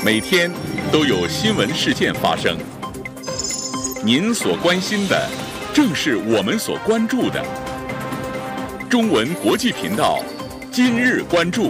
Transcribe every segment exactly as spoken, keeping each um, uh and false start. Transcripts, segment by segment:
每天都有新闻事件发生。您所关心的，正是我们所关注的。中文国际频道，今日关注。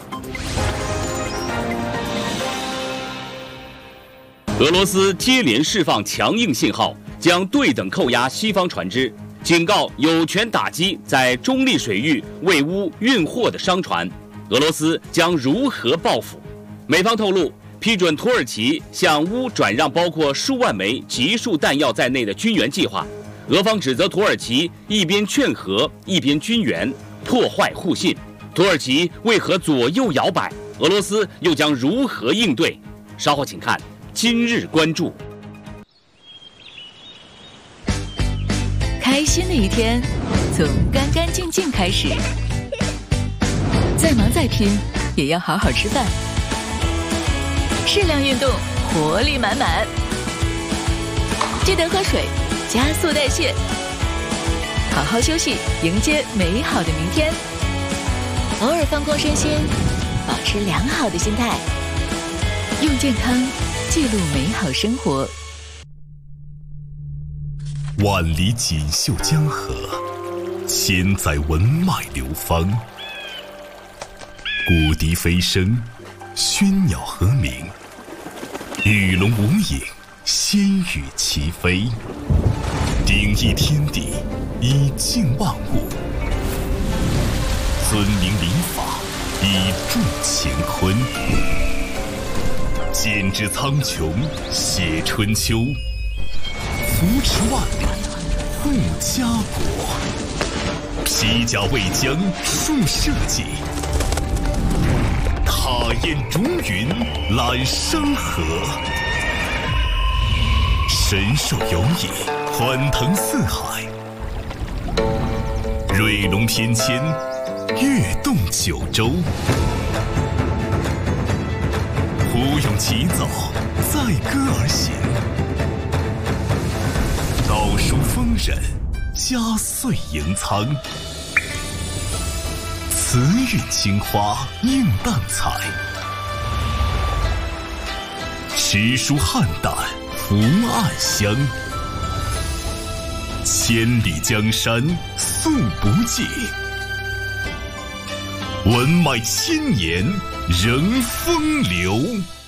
俄罗斯接连释放强硬信号，将对等扣押西方船只，警告有权打击在中立水域为乌运货的商船。俄罗斯将如何报复？美方透露，批准土耳其向乌转让包括数万枚集束弹药在内的军援计划。俄方指责土耳其一边劝和，一边军援，破坏互信。土耳其为何左右摇摆？俄罗斯又将如何应对？稍后请看今日关注。 开心的一天，从干干净净开始。再忙再拼，也要好好吃饭。适量运动，活力满满。记得喝水，加速代谢。好好休息，迎接美好的明天。偶尔放空身心，保持良好的心态。用健康记录美好生活。 万里锦绣江河，千载文脉流芳。古笛飞声，喧鸟和鸣，鱼龙无影，仙羽齐飞。鼎益天地，以静万物；尊明礼法，以助乾坤。剪纸苍穹，写春秋；扶持万里，护家国。披甲为疆，树社稷。踏雁逐云，揽山河。神兽游弋，欢腾四海。瑞龙天堑，跃动九州。胡勇起早，载歌而行。道书丰稔，家岁盈仓。慈韵青花，映淡彩。诗书汉淡，福暗香。千里江山，素不尽。文脉千年，仍风流。